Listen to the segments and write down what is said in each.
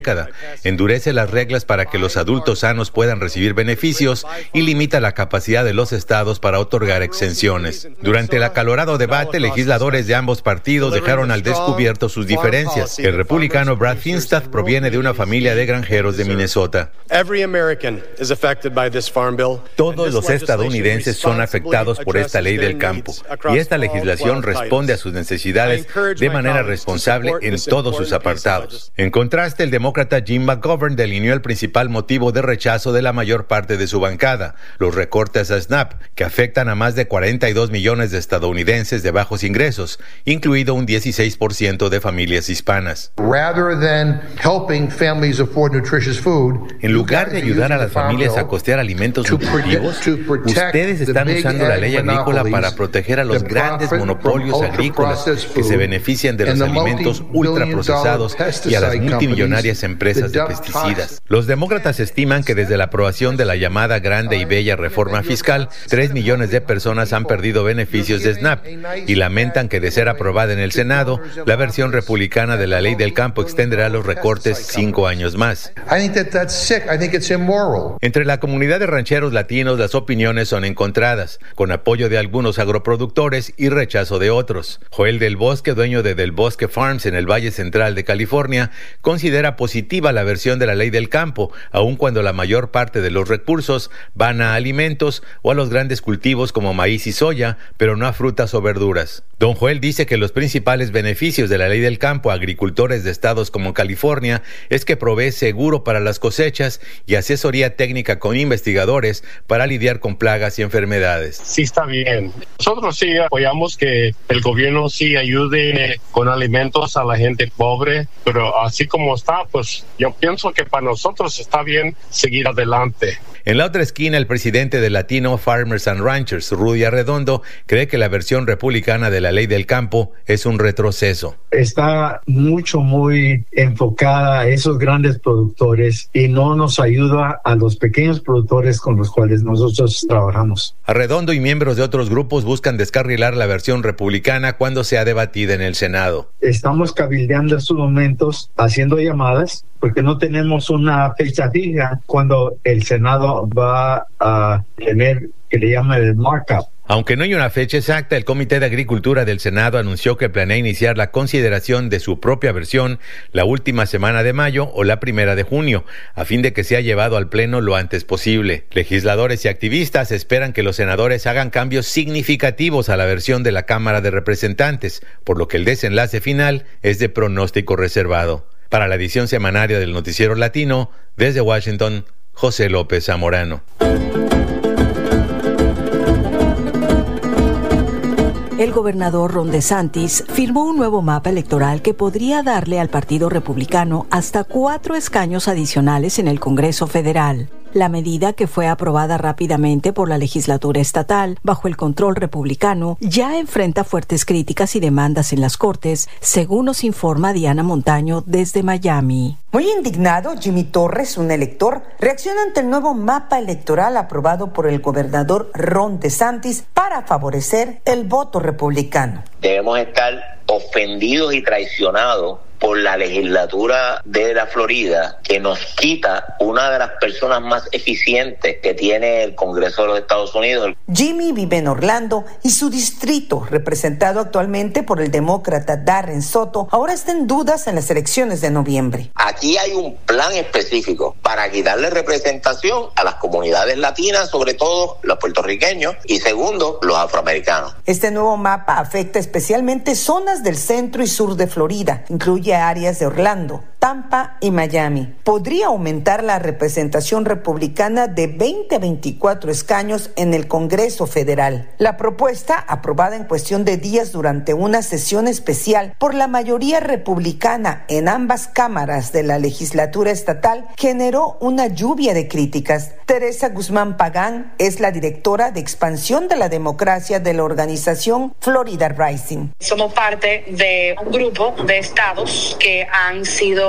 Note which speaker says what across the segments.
Speaker 1: endurece las reglas para que los adultos sanos puedan recibir beneficios y limita la capacidad de los estados para otorgar exenciones. Durante el acalorado debate, legisladores de ambos partidos dejaron al descubierto sus diferencias. El republicano Brad Finstad proviene de una familia de granjeros de Minnesota. Todos los estadounidenses son afectados por esta ley del campo, y esta legislación responde a sus necesidades de manera responsable en todos sus apartados. En contraste, el demócrata Jim McGovern delineó el principal motivo de rechazo de la mayor parte de su bancada: los recortes a SNAP, que afectan a más de 42 millones de estadounidenses de bajos ingresos, incluido un 16% de familias hispanas. En lugar de ayudar a las familias a costear alimentos nutritivos, ustedes están usando la ley agrícola para proteger a los grandes monopolios agrícolas que se benefician de los alimentos ultraprocesados y a las multimillonarias empresas de pesticidas. Los demócratas estiman que desde la aprobación de la llamada Grande y Bella Reforma Fiscal, 3 millones de personas han perdido beneficios de SNAP y lamentan que, de ser aprobada en el Senado, la versión republicana de la ley del campo extenderá los recortes 5 años más. Entre la comunidad de rancheros latinos, las opiniones son encontradas, con apoyo de algunos agroproductores y rechazo de otros. Joel Del Bosque, dueño de Del Bosque Farms en el Valle Central de California, considera positiva la versión de la ley del campo, aun cuando la mayor parte de los recursos van a alimentos o a los grandes cultivos como maíz y soya, pero no a frutas o verduras. Don Joel dice que los principales beneficios de la ley del campo a agricultores de estados como California es que provee seguro para las cosechas y asesoría técnica con investigadores para lidiar con plagas y enfermedades.
Speaker 2: Sí, está bien. Nosotros sí apoyamos que el gobierno sí ayude con alimentos a la gente pobre, pero así como está, pues yo pienso que para nosotros está bien seguir adelante.
Speaker 1: En la otra esquina, el presidente de Latino Farmers and Ranchers, Rudy Arredondo, cree que la versión republicana de la ley del campo es un retroceso.
Speaker 3: Está muy enfocada a esos grandes productores y no nos ayuda a los pequeños productores con los cuales nosotros trabajamos.
Speaker 1: Arredondo y miembros de otros grupos buscan descarrilar la versión republicana cuando sea debatida en el Senado.
Speaker 3: Estamos cabildeando estos momentos, haciendo llamadas, porque no tenemos una fecha fija cuando el Senado va a tener, que le llaman el markup.
Speaker 1: Aunque no hay una fecha exacta, el Comité de Agricultura del Senado anunció que planea iniciar la consideración de su propia versión la última semana de mayo o la primera de junio, a fin de que sea llevado al Pleno lo antes posible. Legisladores y activistas esperan que los senadores hagan cambios significativos a la versión de la Cámara de Representantes, por lo que el desenlace final es de pronóstico reservado. Para la edición semanaria del Noticiero Latino, desde Washington, José López Zamorano.
Speaker 4: El gobernador Ron DeSantis firmó un nuevo mapa electoral que podría darle al Partido Republicano hasta 4 escaños adicionales en el Congreso Federal. La medida, que fue aprobada rápidamente por la legislatura estatal bajo el control republicano, ya enfrenta fuertes críticas y demandas en las Cortes, según nos informa Diana Montaño desde Miami.
Speaker 5: Muy indignado, Jimmy Torres, un elector, reacciona ante el nuevo mapa electoral aprobado por el gobernador Ron DeSantis para favorecer el voto republicano.
Speaker 6: Debemos estar ofendidos y traicionados por la legislatura de la Florida, que nos quita una de las personas más eficientes que tiene el Congreso de los Estados Unidos.
Speaker 5: Jimmy vive en Orlando y su distrito, representado actualmente por el demócrata Darren Soto, ahora está en dudas en las elecciones de noviembre.
Speaker 6: Aquí hay un plan específico para quitarle representación a las comunidades latinas, sobre todo los puertorriqueños, y segundo, los afroamericanos.
Speaker 5: Este nuevo mapa afecta especialmente zonas del centro y sur de Florida, incluye áreas de Orlando, Tampa y Miami. Podría aumentar la representación republicana de 20 a 24 escaños en el Congreso Federal. La propuesta, aprobada en cuestión de días durante una sesión especial por la mayoría republicana en ambas cámaras de la legislatura estatal, generó una lluvia de críticas. Teresa Guzmán Pagán es la directora de expansión de la democracia de la organización Florida Rising.
Speaker 7: Somos parte de un grupo de estados que han sido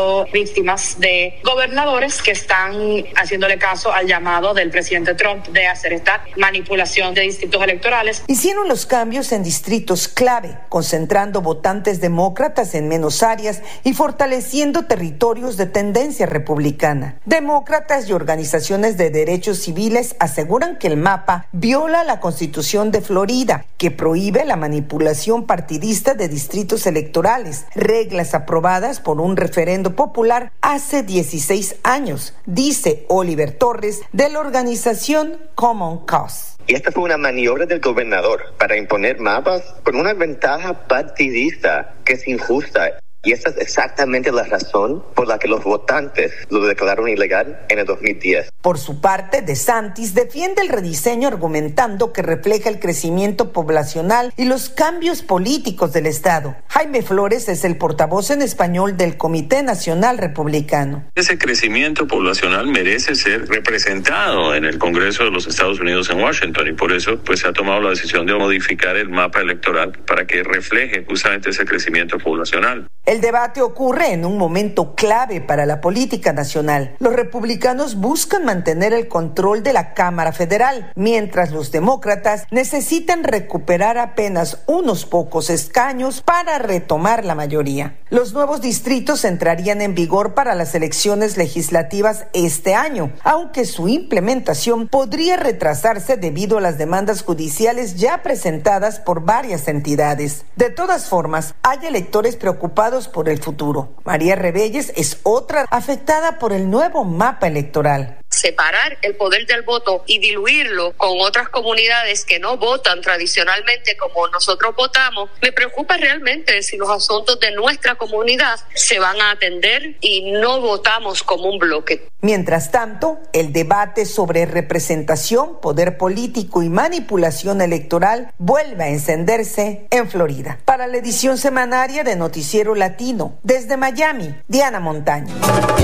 Speaker 7: sido víctimas de gobernadores que están haciéndole caso al llamado del presidente Trump de hacer esta manipulación de distritos electorales.
Speaker 5: Hicieron los cambios en distritos clave, concentrando votantes demócratas en menos áreas y fortaleciendo territorios de tendencia republicana. Demócratas y organizaciones de derechos civiles aseguran que el mapa viola la Constitución de Florida, que prohíbe la manipulación partidista de distritos electorales, reglas aprobadas por un referendo popular hace 16 años, dice Oliver Torres de la organización Common Cause.
Speaker 8: Y esta fue una maniobra del gobernador para imponer mapas con una ventaja partidista que es injusta. Y esa es exactamente la razón por la que los votantes lo declararon ilegal en el 2010.
Speaker 5: Por su parte, DeSantis defiende el rediseño argumentando que refleja el crecimiento poblacional y los cambios políticos del Estado. Jaime Flores es el portavoz en español del Comité Nacional Republicano.
Speaker 9: Ese crecimiento poblacional merece ser representado en el Congreso de los Estados Unidos en Washington y por eso se ha tomado la decisión de modificar el mapa electoral para que refleje justamente ese crecimiento poblacional.
Speaker 5: El debate ocurre en un momento clave para la política nacional. Los republicanos buscan mantener el control de la Cámara Federal, mientras los demócratas necesitan recuperar apenas unos pocos escaños para retomar la mayoría. Los nuevos distritos entrarían en vigor para las elecciones legislativas este año, aunque su implementación podría retrasarse debido a las demandas judiciales ya presentadas por varias entidades. De todas formas, hay electores preocupados por el futuro. María Rebelles es otra afectada por el nuevo mapa electoral.
Speaker 10: Separar el poder del voto y diluirlo con otras comunidades que no votan tradicionalmente como nosotros votamos, me preocupa realmente si los asuntos de nuestra comunidad se van a atender y no votamos como un bloque.
Speaker 5: Mientras tanto, el debate sobre representación, poder político y manipulación electoral vuelve a encenderse en Florida. Para la edición semanaria de Noticiero Latino, desde Miami, Diana Montaño.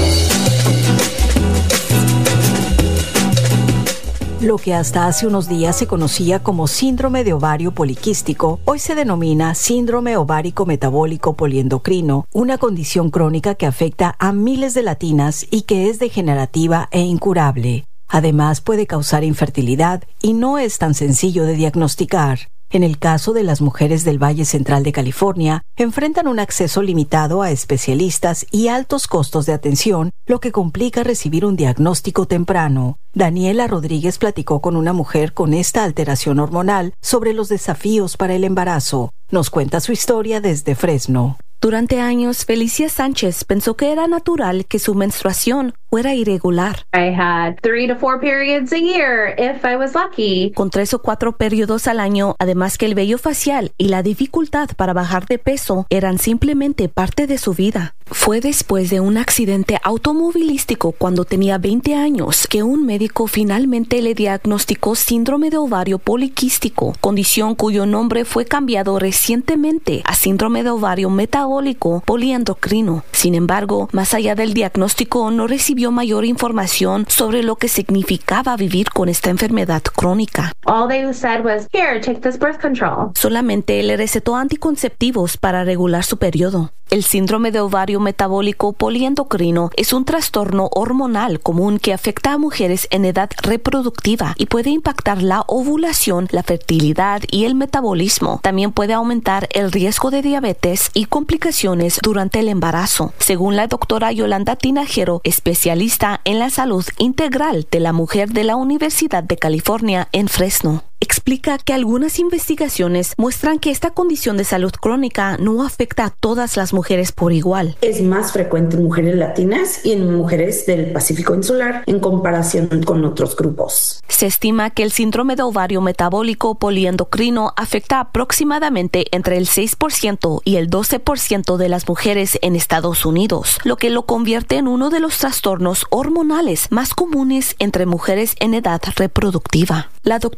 Speaker 4: Lo que hasta hace unos días se conocía como síndrome de ovario poliquístico, hoy se denomina síndrome ovárico metabólico poliendocrino, una condición crónica que afecta a miles de latinas y que es degenerativa e incurable. Además, puede causar infertilidad y no es tan sencillo de diagnosticar. En el caso de las mujeres del Valle Central de California, enfrentan un acceso limitado a especialistas y altos costos de atención, lo que complica recibir un diagnóstico temprano. Daniela Rodríguez platicó con una mujer con esta alteración hormonal sobre los desafíos para el embarazo. Nos cuenta su historia desde Fresno.
Speaker 11: Durante años, Felicia Sánchez pensó que era natural que su menstruación fuera irregular.
Speaker 12: I had 3 to 4 periods a year if I was lucky.
Speaker 11: Con 3 o 4 periodos al año, además que el vello facial y la dificultad para bajar de peso eran simplemente parte de su vida. Fue después de un accidente automovilístico cuando tenía 20 años que un médico finalmente le diagnosticó síndrome de ovario poliquístico, condición cuyo nombre fue cambiado recientemente a síndrome de ovario metabólico poliendocrino. Sin embargo, más allá del diagnóstico, no recibió mayor información sobre lo que significaba vivir con esta enfermedad crónica.
Speaker 12: All they said was, "Here, take this birth control."
Speaker 11: Solamente le recetó anticonceptivos para regular su periodo. El síndrome de ovario metabólico poliendocrino es un trastorno hormonal común que afecta a mujeres en edad reproductiva y puede impactar la ovulación, la fertilidad y el metabolismo. También puede aumentar el riesgo de diabetes y complicaciones durante el embarazo, según la doctora Yolanda Tinajero, especialista en la salud integral de la mujer de la Universidad de California en Fresno. Explica que algunas investigaciones muestran que esta condición de salud crónica no afecta a todas las mujeres por igual.
Speaker 13: Es más frecuente en mujeres latinas y en mujeres del Pacífico Insular en comparación con otros grupos.
Speaker 11: Se estima que el síndrome de ovario metabólico poliendocrino afecta aproximadamente entre el 6% y el 12% de las mujeres en Estados Unidos, lo que lo convierte en uno de los trastornos hormonales más comunes entre mujeres en edad reproductiva. La doctora Tinajero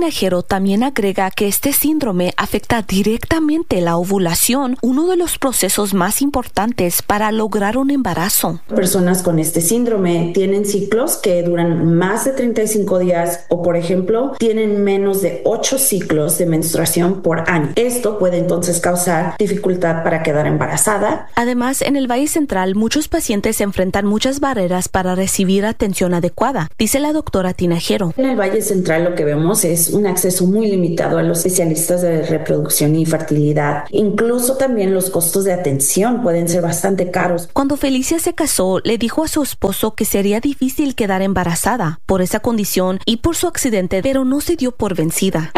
Speaker 11: Tinajero también agrega que este síndrome afecta directamente la ovulación, uno de los procesos más importantes para lograr un embarazo.
Speaker 13: Personas con este síndrome tienen ciclos que duran más de 35 días o, por ejemplo, tienen menos de 8 ciclos de menstruación por año. Esto puede entonces causar dificultad para quedar embarazada.
Speaker 11: Además, en el Valle Central, muchos pacientes enfrentan muchas barreras para recibir atención adecuada, dice la doctora Tinajero.
Speaker 13: En el Valle Central lo que vemos es un acceso muy limitado a los especialistas de reproducción y fertilidad. Incluso también los costos de atención pueden ser bastante caros.
Speaker 11: Cuando Felicia se casó, le dijo a su esposo que sería difícil quedar embarazada por esa condición y por su accidente, pero no se dio por vencida.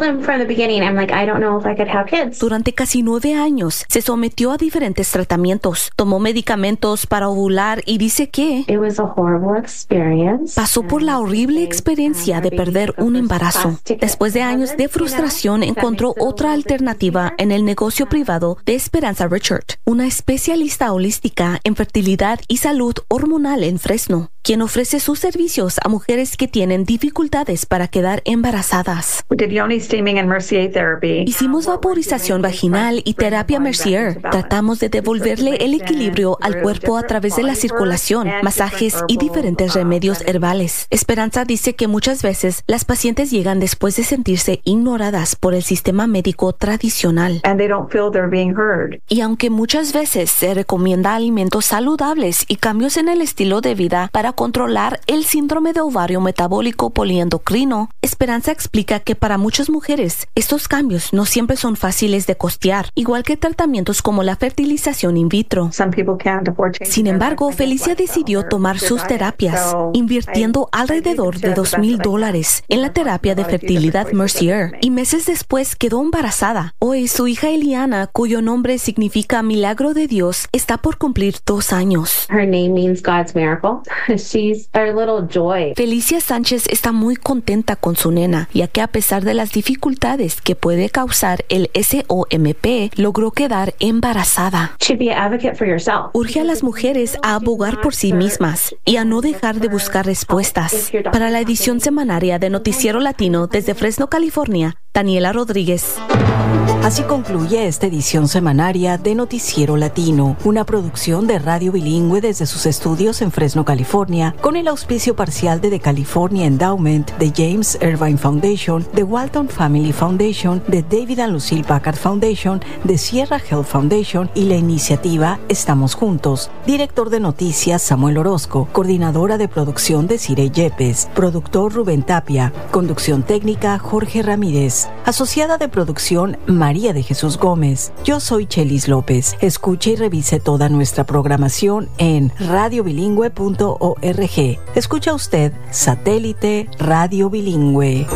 Speaker 11: Durante casi 9 años se sometió a diferentes tratamientos, tomó medicamentos para ovular y dice que pasó por la horrible experiencia de perder un embarazo. Después de años de frustración, encontró otra alternativa en el negocio privado de Esperanza Richard, una especialista holística en fertilidad y salud hormonal en Fresno, quien ofrece sus servicios a mujeres que tienen dificultades para quedar embarazadas. Hicimos vaporización vaginal y terapia Mercier. Tratamos de devolverle el equilibrio al cuerpo a través de la circulación, masajes y diferentes remedios herbales. Esperanza dice que muchas veces las pacientes llegan después de sentirse ignoradas por el sistema médico tradicional. Y aunque muchas veces se recomienda alimentos saludables y cambios en el estilo de vida para controlar el síndrome de ovario metabólico poliendocrino, Esperanza explica que para muchas mujeres estos cambios no siempre son fáciles de costear, igual que tratamientos como la fertilización in vitro. Sin embargo, Felicia decidió tomar sus terapias, invirtiendo alrededor de $2,000 en la terapia de fertilidad Mercier, y meses después quedó embarazada. Hoy su hija Eliana, cuyo nombre significa milagro de Dios, está por cumplir 2 años. Felicia Sánchez está muy contenta con su nena, ya que a pesar de las dificultades que puede causar el SOMP, logró quedar embarazada. Urge a las mujeres a abogar por sí mismas y a no dejar de buscar respuestas. Para la edición semanaria de Noticiero Latino desde Fresno, California, Daniela Rodríguez.
Speaker 4: Así concluye esta edición semanaria de Noticiero Latino, una producción de Radio Bilingüe desde sus estudios en Fresno, California, con el auspicio parcial de The California Endowment, de James Irvine Foundation, de Walton Family Foundation, de David and Lucille Packard Foundation, de Sierra Health Foundation y la iniciativa Estamos Juntos. Director de noticias Samuel Orozco, coordinadora de producción Desiree Yepes, productor Rubén Tapia, conducción técnica Jorge Ramírez, asociada de producción María de Jesús Gómez. Yo soy Chelis López. Escuche y revise toda nuestra programación en radiobilingüe.org. Escucha usted Satélite Radio Bilingüe.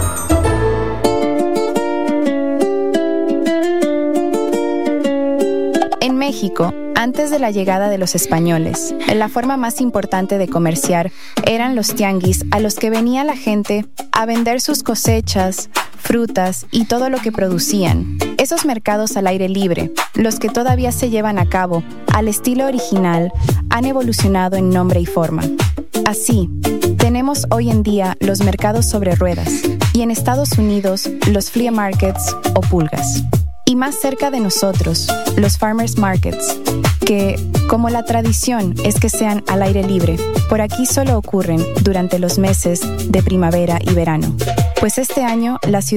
Speaker 14: En México, antes de la llegada de los españoles, la forma más importante de comerciar eran los tianguis, a los que venía la gente a vender sus cosechas, frutas y todo lo que producían. Esos mercados al aire libre, los que todavía se llevan a cabo al estilo original, han evolucionado en nombre y forma. Así, tenemos hoy en día los mercados sobre ruedas y en Estados Unidos los flea markets o pulgas. Y más cerca de nosotros, los farmers markets, que, como la tradición es que sean al aire libre, por aquí solo ocurren durante los meses de primavera y verano. Pues este año la ciudad